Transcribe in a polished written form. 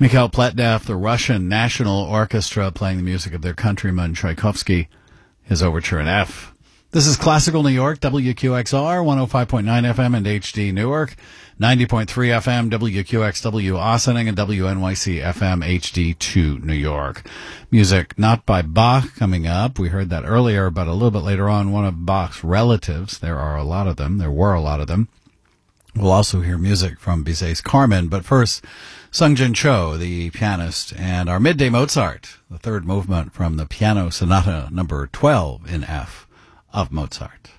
Mikhail Pletnev, the Russian National Orchestra, playing the music of their countryman Tchaikovsky, his overture in F. This is Classical New York, WQXR, 105.9 FM and HD Newark, 90.3 FM, WQXW Ossining, and WNYC FM HD2 New York. Music not by Bach coming up. We heard that earlier, but a little bit later on, one of Bach's relatives. There were a lot of them. We'll also hear music from Bizet's Carmen, but first, Sung Jin Cho, the pianist, and our Midday Mozart, the third movement from the Piano Sonata number 12 in F of Mozart.